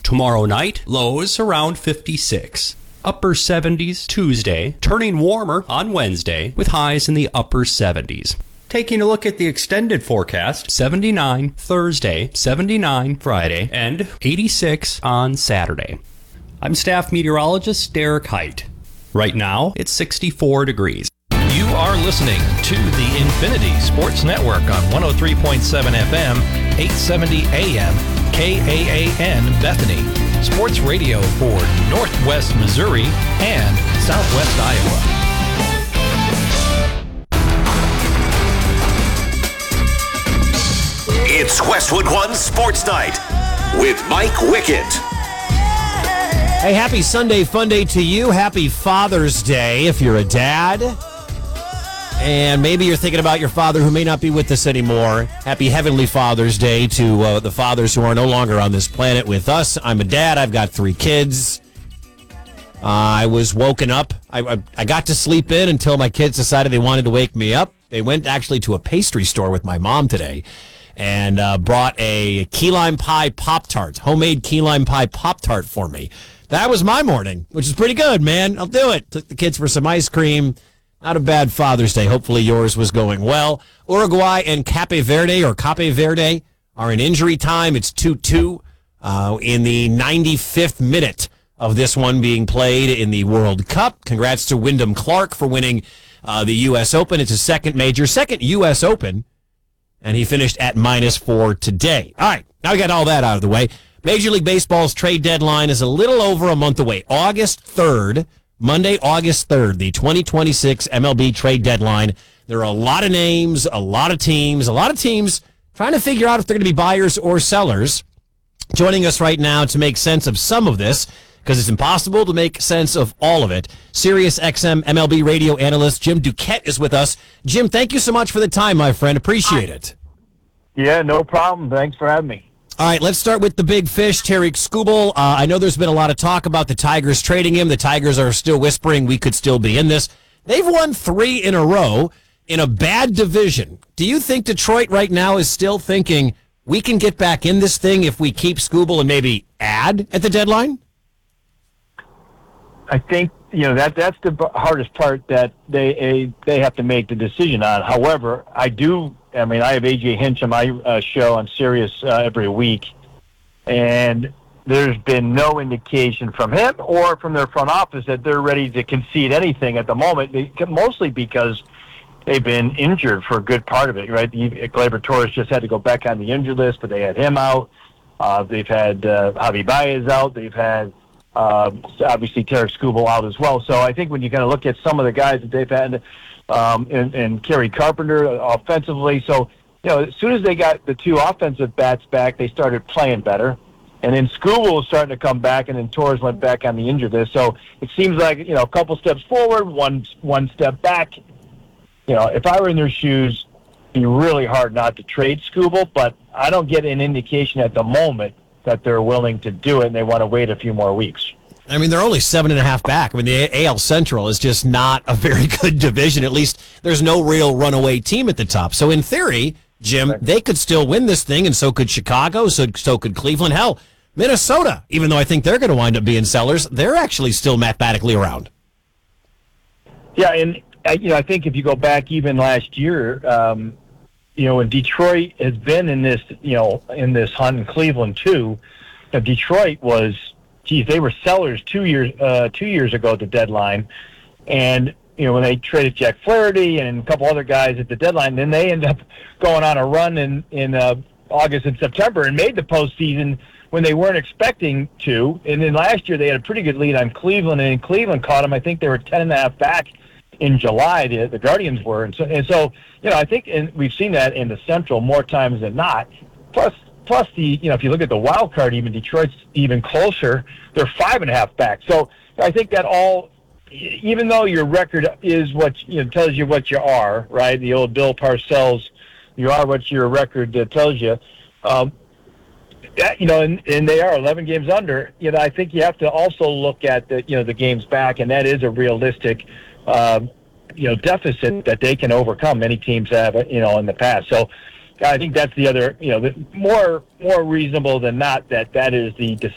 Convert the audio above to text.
Tomorrow night, lows around 56. Upper 70s Tuesday, turning warmer on Wednesday with highs in the upper 70s. Taking a look at the extended forecast, 79 Thursday, 79 Friday, and 86 on Saturday. I'm staff meteorologist Derek Height. Right now, it's 64 degrees. You are listening to the Infinity Sports Network on 103.7 FM, 870 AM, KAAN Bethany. Sports radio for Northwest Missouri and Southwest Iowa. It's Westwood One Sports Night with Mike Wickett. Hey, happy Sunday Fun Day to you. Happy Father's Day if you're a dad. And maybe you're thinking about your father who may not be with us anymore. Happy Heavenly Father's Day to the fathers who are no longer on this planet with us. I'm a dad. I've got 3 kids. I was woken up. I got to sleep in until my kids decided they wanted to wake me up. They went actually to a pastry store with my mom today and brought a key lime pie Pop-Tart, homemade key lime pie Pop-Tart for me. That was my morning, which is pretty good, man. I'll do it. Took the kids for some ice cream. Not a bad Father's Day. Hopefully yours was going well. Uruguay and Cape Verde are in injury time. It's 2-2 in the 95th minute of this one being played in the World Cup. Congrats to Wyndham Clark for winning the U.S. Open. It's his second U.S. Open, and he finished at -4 today. All right, now we got all that out of the way. Major League Baseball's trade deadline is a little over a month away. August 3rd. Monday, August 3rd, the 2026 MLB trade deadline. There are a lot of names, a lot of teams trying to figure out if they're going to be buyers or sellers. Joining us right now to make sense of some of this, because it's impossible to make sense of all of it, Sirius XM MLB radio analyst Jim Duquette is with us. Jim, thank you so much for the time, my friend. Appreciate it. Yeah, no problem. Thanks for having me. All right, let's start with the big fish, Tarik Skubal. I know there's been a lot of talk about the Tigers trading him. The Tigers are still whispering we could still be in this. They've won 3 in a row in a bad division. Do you think Detroit right now is still thinking we can get back in this thing if we keep Skubal and maybe add at the deadline? I think that's the hardest part that they have to make the decision on. However, I have A.J. Hinch on my show on Sirius every week, and there's been no indication from him or from their front office that they're ready to concede anything at the moment, mostly because they've been injured for a good part of it, right? Gleyber Torres just had to go back on the injured list, but they had him out. They've had Javi Baez out. They've had obviously Tarik Skubal out as well. So I think when you kind of look at some of the guys that they've had, and Kerry Carpenter offensively. So, as soon as they got the 2 offensive bats back, they started playing better. And then Skubal was starting to come back, and then Torres went back on the injured list. So it seems like, a couple steps forward, one step back. If I were in their shoes, it'd be really hard not to trade Skubal, but I don't get an indication at the moment that they're willing to do it, and they want to wait a few more weeks. I mean, they're only 7.5 back. I mean, the AL Central is just not a very good division. At least there's no real runaway team at the top. So in theory, Jim, they could still win this thing, and so could Chicago, so could Cleveland. Hell, Minnesota, even though I think they're going to wind up being sellers, they're actually still mathematically around. Yeah, and I think if you go back even last year, when Detroit has been in this, in this hunt, in Cleveland too, Detroit was. They were sellers 2 years ago at the deadline, and when they traded Jack Flaherty and a couple other guys at the deadline, then they end up going on a run in August and September and made the postseason when they weren't expecting to. And then last year they had a pretty good lead on Cleveland, and Cleveland caught them. I think they were 10.5 back in July. The Guardians were, and so I think, and we've seen that in the Central more times than not. Plus if you look at the wild card, even Detroit's even closer. They're 5.5 back. So I think that all, even though your record is what tells you what you are, right? The old Bill Parcells, you are what your record tells you. And they are 11 games under. I think you have to also look at the games back, and that is a realistic, deficit that they can overcome. Many teams have, in the past. So I think that's the other, more reasonable than not that is the